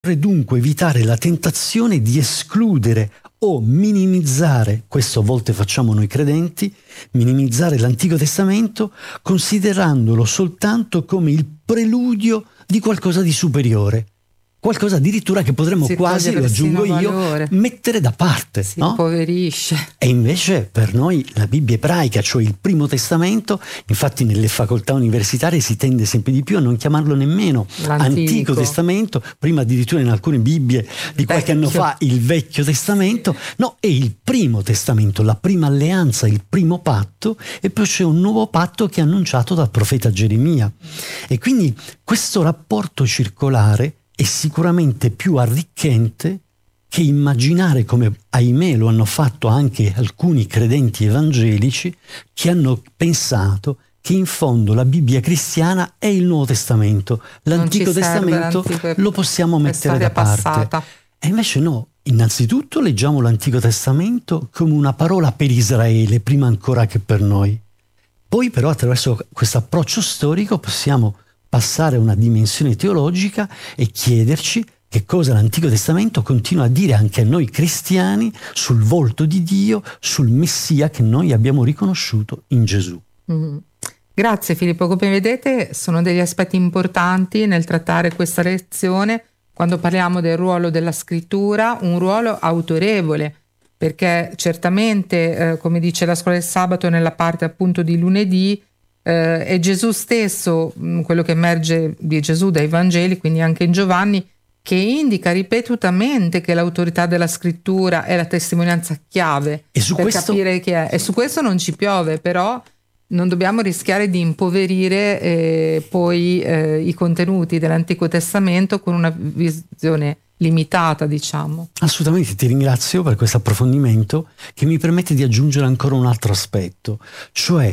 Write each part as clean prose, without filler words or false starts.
occorre dunque evitare la tentazione di escludere o minimizzare, questo a volte facciamo noi credenti, minimizzare l'Antico Testamento considerandolo soltanto come il preludio di qualcosa di superiore. Qualcosa addirittura che potremmo quasi, lo aggiungo io, mettere da parte. Si impoverisce. E invece per noi la Bibbia ebraica, cioè il Primo Testamento, infatti nelle facoltà universitarie si tende sempre di più a non chiamarlo nemmeno Antico Testamento, prima addirittura in alcune Bibbie di qualche anno fa il Vecchio Testamento, no, è il Primo Testamento, la prima alleanza, il primo patto, e poi c'è un nuovo patto che è annunciato dal profeta Geremia. E quindi questo rapporto circolare è sicuramente più arricchente che immaginare, come ahimè lo hanno fatto anche alcuni credenti evangelici, che hanno pensato che in fondo la Bibbia cristiana è il Nuovo Testamento, l'Antico Testamento lo possiamo mettere da parte. Passata. E invece no, innanzitutto leggiamo l'Antico Testamento come una parola per Israele, prima ancora che per noi. Poi però attraverso questo approccio storico possiamo passare a una dimensione teologica e chiederci che cosa l'Antico Testamento continua a dire anche a noi cristiani sul volto di Dio, sul Messia che noi abbiamo riconosciuto in Gesù. Grazie Filippo, come vedete sono degli aspetti importanti nel trattare questa lezione quando parliamo del ruolo della scrittura, un ruolo autorevole, perché certamente, come dice la scuola del sabato nella parte appunto di lunedì, è Gesù stesso, quello che emerge di Gesù dai Vangeli, quindi anche in Giovanni, che indica ripetutamente che l'autorità della scrittura è la testimonianza chiave per capire chi è. E su questo non ci piove, però non dobbiamo rischiare di impoverire poi i contenuti dell'Antico Testamento con una visione limitata, diciamo. Assolutamente, ti ringrazio per questo approfondimento che mi permette di aggiungere ancora un altro aspetto, cioè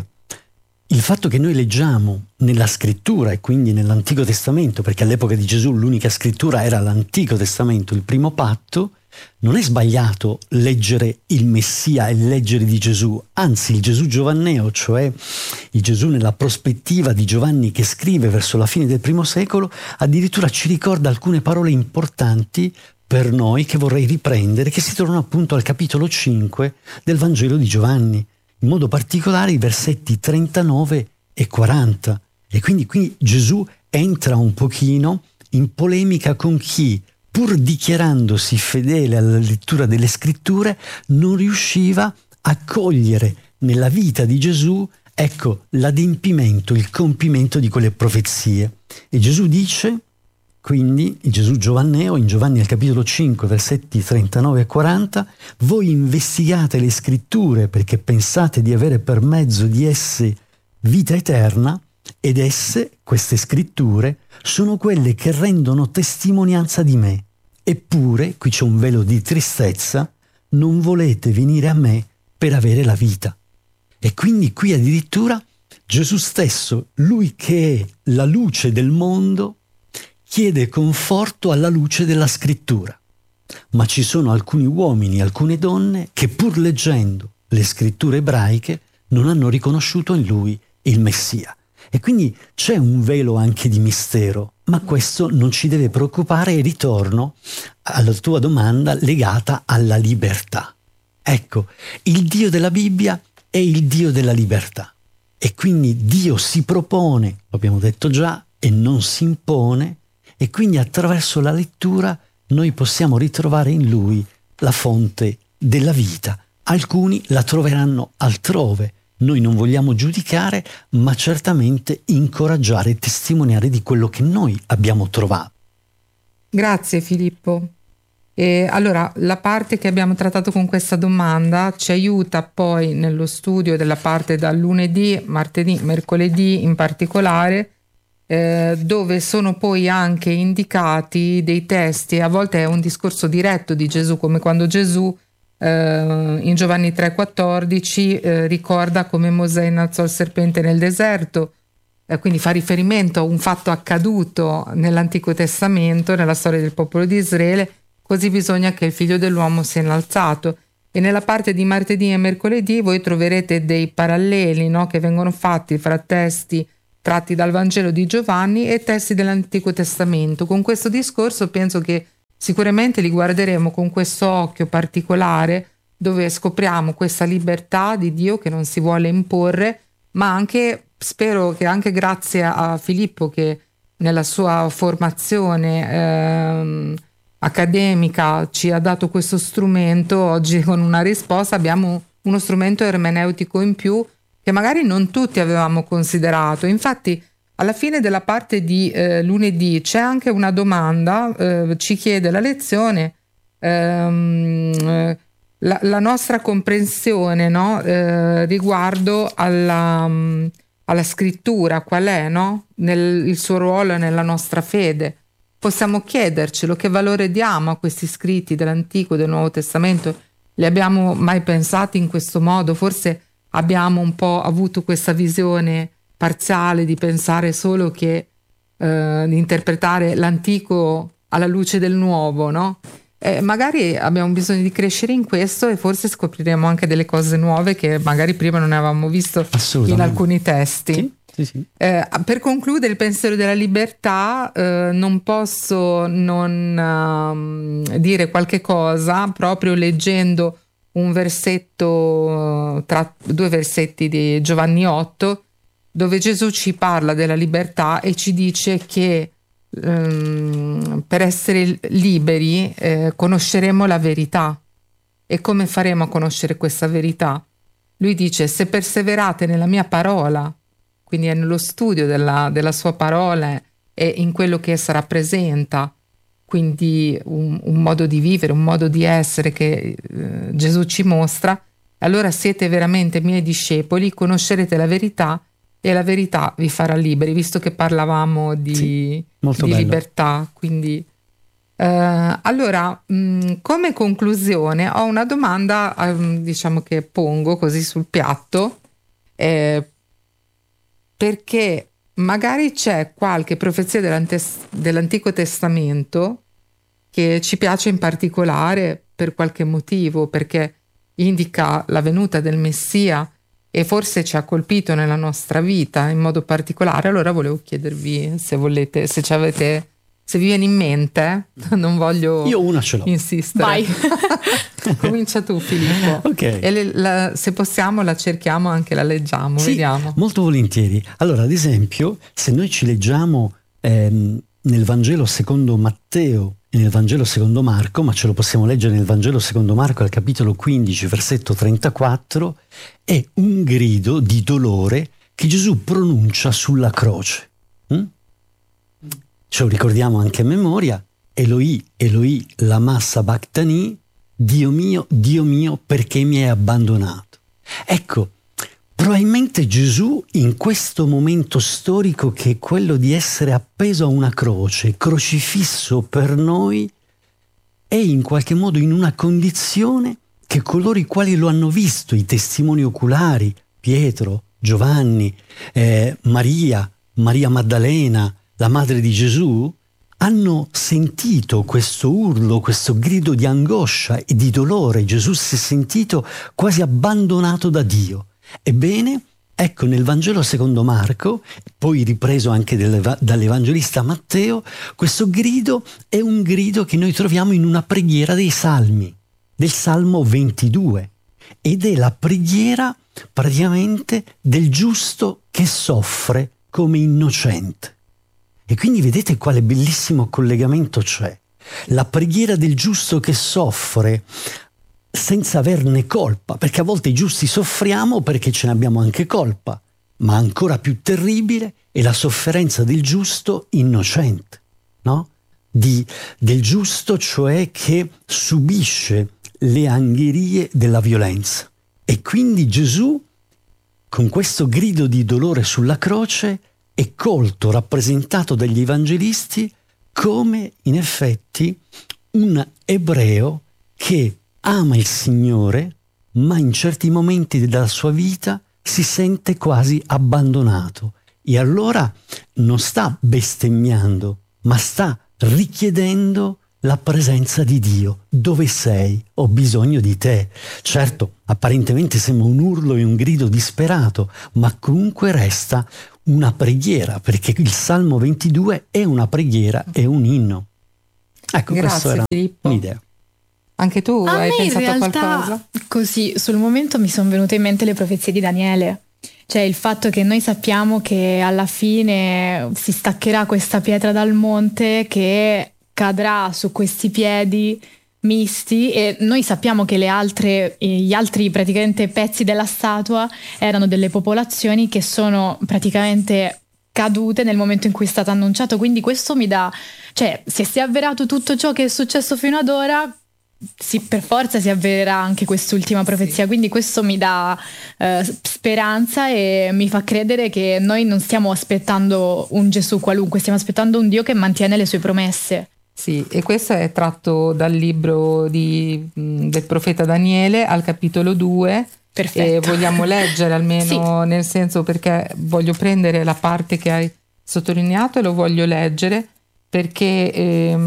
il fatto che noi leggiamo nella scrittura e quindi nell'Antico Testamento, perché all'epoca di Gesù l'unica scrittura era l'Antico Testamento, il primo patto, non è sbagliato leggere il Messia e leggere di Gesù, anzi il Gesù giovanneo, cioè il Gesù nella prospettiva di Giovanni che scrive verso la fine del primo secolo, addirittura ci ricorda alcune parole importanti per noi che vorrei riprendere, che si trovano appunto al capitolo 5 del Vangelo di Giovanni. In modo particolare i versetti 39 e 40. E quindi qui Gesù entra un pochino in polemica con chi, pur dichiarandosi fedele alla lettura delle scritture, non riusciva a cogliere nella vita di Gesù, ecco, l'adempimento, il compimento di quelle profezie. E Gesù dice, quindi, Gesù giovanneo, in Giovanni al capitolo 5, versetti 39 e 40, voi investigate le scritture perché pensate di avere per mezzo di esse vita eterna, ed esse, queste scritture, sono quelle che rendono testimonianza di me. Eppure, qui c'è un velo di tristezza, non volete venire a me per avere la vita. E quindi qui addirittura Gesù stesso, lui che è la luce del mondo, chiede conforto alla luce della scrittura. Ma ci sono alcuni uomini, alcune donne che pur leggendo le scritture ebraiche non hanno riconosciuto in lui il Messia. E quindi c'è un velo anche di mistero, ma questo non ci deve preoccupare, e ritorno alla tua domanda legata alla libertà. Ecco, il Dio della Bibbia è il Dio della libertà. E quindi Dio si propone, lo abbiamo detto già, e non si impone, e quindi attraverso la lettura noi possiamo ritrovare in Lui la fonte della vita. Alcuni la troveranno altrove. Noi non vogliamo giudicare, ma certamente incoraggiare e testimoniare di quello che noi abbiamo trovato. Grazie Filippo. E allora la parte che abbiamo trattato con questa domanda ci aiuta poi nello studio della parte da lunedì, martedì, mercoledì in particolare, dove sono poi anche indicati dei testi. A volte è un discorso diretto di Gesù, come quando Gesù in Giovanni 3,14 ricorda come Mosè innalzò il serpente nel deserto, quindi fa riferimento a un fatto accaduto nell'Antico Testamento, nella storia del popolo di Israele. Così bisogna che il figlio dell'uomo sia innalzato. E nella parte di martedì e mercoledì voi troverete dei paralleli, no, che vengono fatti fra testi tratti dal Vangelo di Giovanni e testi dell'Antico Testamento. Con questo discorso penso che sicuramente li guarderemo con questo occhio particolare, dove scopriamo questa libertà di Dio che non si vuole imporre, ma anche, spero che anche grazie a Filippo, che nella sua formazione accademica ci ha dato questo strumento, oggi con una risposta abbiamo uno strumento ermeneutico in più che magari non tutti avevamo considerato. Infatti alla fine della parte di lunedì c'è anche una domanda, ci chiede la lezione la nostra comprensione, no? Riguardo alla scrittura, qual è, no? Il suo ruolo nella nostra fede. Possiamo chiedercelo, che valore diamo a questi scritti dell'Antico e del Nuovo Testamento? Li abbiamo mai pensati in questo modo? Forse abbiamo un po' avuto questa visione parziale di pensare solo che di interpretare l'Antico alla luce del Nuovo, no? Magari abbiamo bisogno di crescere in questo e forse scopriremo anche delle cose nuove che magari prima non avevamo visto in alcuni testi. Sì. Per concludere il pensiero della libertà, non posso non dire qualche cosa proprio leggendo un versetto tra due versetti di Giovanni 8, dove Gesù ci parla della libertà e ci dice che per essere liberi conosceremo la verità. E come faremo a conoscere questa verità? Lui dice: se perseverate nella mia parola, quindi è nello studio della sua parola e in quello che essa rappresenta, quindi un modo di vivere, un modo di essere che Gesù ci mostra, allora siete veramente miei discepoli, conoscerete la verità e la verità vi farà liberi, visto che parlavamo di libertà. Quindi allora, come conclusione ho una domanda, diciamo, che pongo così sul piatto, perché magari c'è qualche profezia dell'Antico Testamento che ci piace in particolare per qualche motivo, perché indica la venuta del Messia e forse ci ha colpito nella nostra vita in modo particolare. Allora volevo chiedervi se volete, se vi viene in mente, non voglio Io una ce l'ho. insistere. Vai. Comincia tu, Filippo. Ok. E se possiamo la cerchiamo, anche la leggiamo, Sì, vediamo. molto volentieri. Allora, ad esempio, se noi ci leggiamo nel Vangelo secondo Matteo e nel Vangelo secondo Marco, ma ce lo possiamo leggere nel Vangelo secondo Marco al capitolo 15, versetto 34, è un grido di dolore che Gesù pronuncia sulla croce. Ce lo ricordiamo anche a memoria: Eloi, Eloi, lama sabachthani, Dio mio, perché mi hai abbandonato? Ecco, probabilmente Gesù in questo momento storico, che è quello di essere appeso a una croce, crocifisso per noi, è in qualche modo in una condizione che coloro i quali lo hanno visto, i testimoni oculari, Pietro, Giovanni, Maria Maddalena, la madre di Gesù, hanno sentito questo urlo, questo grido di angoscia e di dolore. Gesù si è sentito quasi abbandonato da Dio. Ebbene, ecco, nel Vangelo secondo Marco, poi ripreso anche dall'Evangelista Matteo, questo grido è un grido che noi troviamo in una preghiera dei Salmi, del Salmo 22, ed è la preghiera praticamente del giusto che soffre come innocente. E quindi vedete quale bellissimo collegamento c'è. La preghiera del giusto che soffre senza averne colpa, perché a volte i giusti soffriamo perché ce ne abbiamo anche colpa, ma ancora più terribile è la sofferenza del giusto innocente, no? Del giusto, cioè, che subisce le angherie della violenza. E quindi Gesù, con questo grido di dolore sulla croce, è colto, rappresentato dagli evangelisti come in effetti un ebreo che ama il Signore, ma in certi momenti della sua vita si sente quasi abbandonato. E allora non sta bestemmiando, ma sta richiedendo la presenza di Dio. Dove sei? Ho bisogno di te. Certo, apparentemente sembra un urlo e un grido disperato, ma comunque resta una preghiera, perché il Salmo 22 è una preghiera, è un inno. Ecco, questo era Filippo. un'idea. Anche tu hai pensato a qualcosa? Così, sul momento mi sono venute in mente le profezie di Daniele. Cioè il fatto che noi sappiamo che alla fine si staccherà questa pietra dal monte che cadrà su questi piedi misti, e noi sappiamo che gli altri praticamente pezzi della statua erano delle popolazioni che sono praticamente cadute nel momento in cui è stato annunciato. Quindi questo mi dà, cioè se si è avverato tutto ciò che è successo fino ad ora, per forza si avvererà anche quest'ultima profezia. Sì. Quindi questo mi dà speranza e mi fa credere che noi non stiamo aspettando un Gesù qualunque, stiamo aspettando un Dio che mantiene le sue promesse. Sì, e questo è tratto dal libro del profeta Daniele al capitolo 2. Perfetto. E vogliamo leggere almeno, sì, nel senso, perché voglio prendere la parte che hai sottolineato e lo voglio leggere perché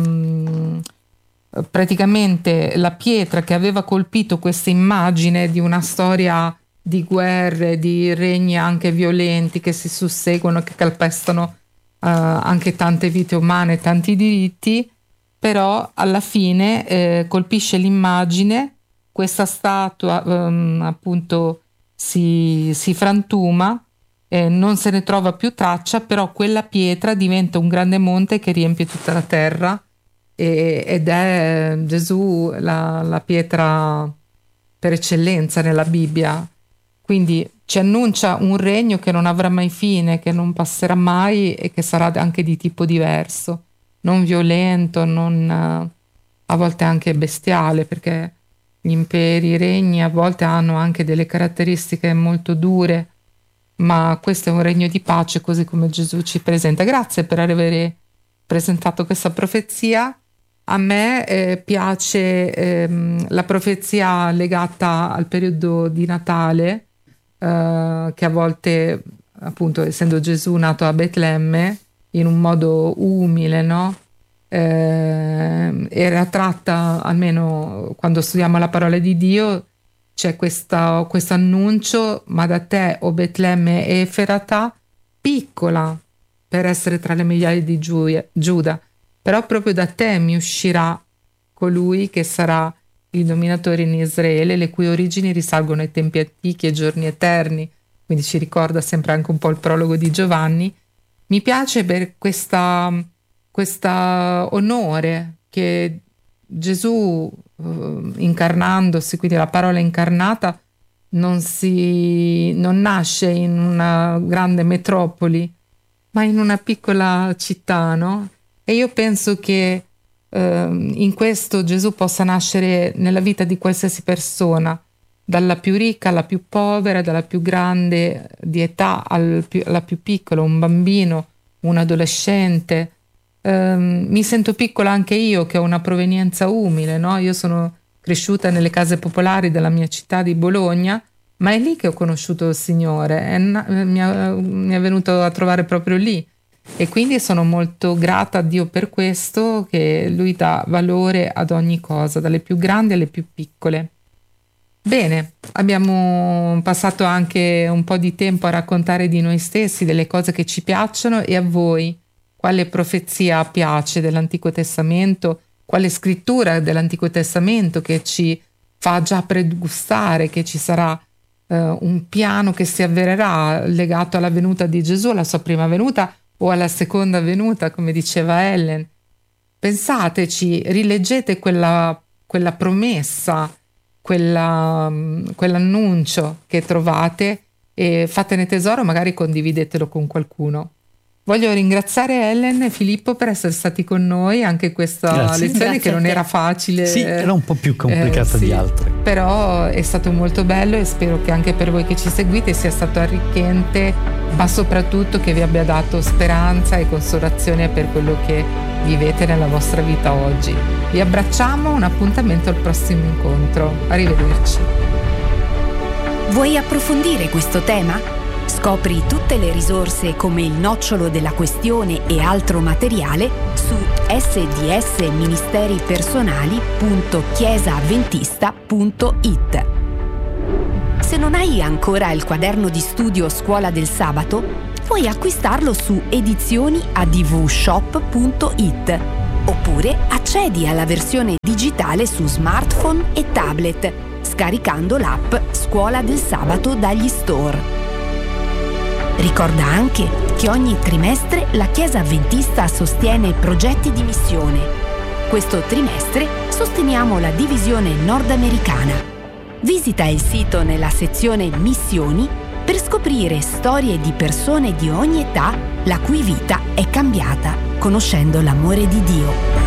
praticamente la pietra che aveva colpito questa immagine di una storia di guerre, di regni anche violenti che si susseguono, che calpestano anche tante vite umane, tanti diritti, però alla fine colpisce l'immagine, questa statua appunto si frantuma, non se ne trova più traccia, però quella pietra diventa un grande monte che riempie tutta la terra, ed è Gesù la pietra per eccellenza nella Bibbia. Quindi ci annuncia un regno che non avrà mai fine, che non passerà mai e che sarà anche di tipo diverso, non violento, a volte anche bestiale, perché gli imperi, i regni a volte hanno anche delle caratteristiche molto dure, ma questo è un regno di pace, così come Gesù ci presenta. Grazie per aver presentato questa profezia. A me piace la profezia legata al periodo di Natale, che a volte, appunto, essendo Gesù nato a Betlemme in un modo umile, no? Era tratta, almeno quando studiamo la parola di Dio, c'è questo annuncio: ma da te, o Betlemme Efrata, piccola per essere tra le migliaia di Giuda, però proprio da te mi uscirà colui che sarà il dominatore in Israele, le cui origini risalgono ai tempi antichi e giorni eterni. Quindi ci ricorda sempre anche un po' il prologo di Giovanni. Mi piace per questa onore che Gesù, incarnandosi, quindi la parola incarnata, non nasce in una grande metropoli, ma in una piccola città, no? E io penso che in questo Gesù possa nascere nella vita di qualsiasi persona, dalla più ricca alla più povera, dalla più grande di età alla più piccola, un bambino, un adolescente. Mi sento piccola anche io, che ho una provenienza umile, no? Io sono cresciuta nelle case popolari della mia città di Bologna, ma è lì che ho conosciuto il Signore, mi è venuto a trovare proprio lì, e quindi sono molto grata a Dio per questo, che Lui dà valore ad ogni cosa, dalle più grandi alle più piccole. Bene, abbiamo passato anche un po' di tempo a raccontare di noi stessi, delle cose che ci piacciono. E a voi quale profezia piace dell'Antico Testamento? Quale scrittura dell'Antico Testamento che ci fa già pregustare che ci sarà un piano che si avvererà legato alla venuta di Gesù, alla sua prima venuta o alla seconda venuta, come diceva Ellen? Pensateci, rileggete quella promessa, quell'annuncio che trovate e fatene tesoro, magari condividetelo con qualcuno. Voglio ringraziare Ellen e Filippo per essere stati con noi anche questa lezione, che non era facile. Sì, era un po' più complicata sì, di altre. Però è stato molto bello e spero che anche per voi che ci seguite sia stato arricchente, ma soprattutto che vi abbia dato speranza e consolazione per quello che vivete nella vostra vita oggi. Vi abbracciamo, un appuntamento al prossimo incontro. Arrivederci. Vuoi approfondire questo tema? Scopri tutte le risorse come il nocciolo della questione e altro materiale su sdsministeripersonali.chiesaventista.it. Se non hai ancora il quaderno di studio Scuola del Sabato, puoi acquistarlo su edizioniadvshop.it. Oppure accedi alla versione digitale su smartphone e tablet, scaricando l'app Scuola del Sabato dagli store. Ricorda anche che ogni trimestre la Chiesa Adventista sostiene progetti di missione. Questo trimestre sosteniamo la divisione nordamericana. Visita il sito nella sezione Missioni per scoprire storie di persone di ogni età la cui vita è cambiata conoscendo l'amore di Dio.